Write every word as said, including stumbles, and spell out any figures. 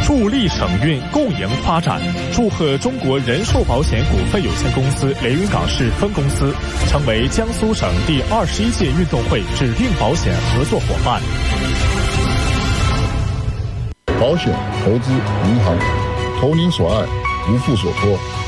助力省运共赢发展，祝贺中国人寿保险股份有限公司连云港市分公司成为江苏省第二十一届运动会指定保险合作伙伴。 保险、投资、银行，投您所爱，无负所托。